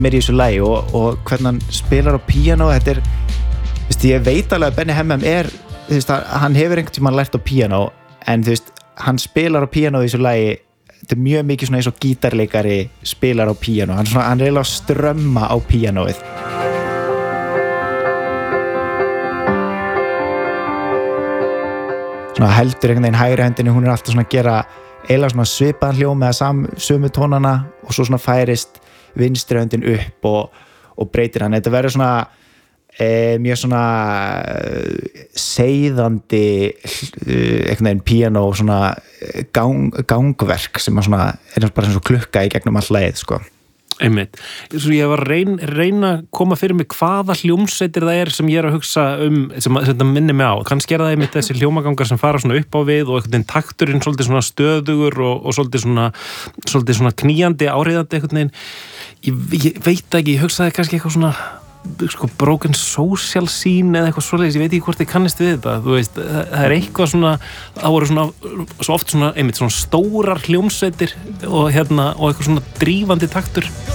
mér í þessu lagi og hvernig hann spilar á píanó, þetta ég veit alveg að Benny Hammam hann hefur einhvern tímann lært á píanó en hann spilar á píanó í þessu lagi, þetta mjög mikið svona eins og gítarleikari spilar á píanó, hann er eiginlega að strömma á píanóið. Svona heldur einhvern veginn hægri hendinni, hún alltaf svona að gera eiginlega svona svipaðan hljóm eða sömu tónana og svo svona færist vinstri höndin upp og breytir hann. Þetta verður svona mjög svona seiðandi einhvern veginn píanó svona gangverk sem svona bara eins og klukka í gegnum all lagið sko. Einmitt. Svo ég var reyna að koma fyrir mig hvaða hljómsveitir það sem ég að hugsa sem þetta minni mig á. Kannski það einmitt þessi hljómagangar sem fara svona upp á við og einhvern veginn takturinn svolítið svona stöðugur og svolítið svona knýjandi, áreiðandi einhvern veginn. Ég veit ekki, ég hugsaði kannski eitthvað svona broken social scene eða eitthvað svoleiðis, ég veit ekki hvort þið kannist við þetta, þú veist, það eitthvað svona, það voru svona svo oft svona, einmitt svona stórar hljómsveitir og eitthvað svona drífandi taktur.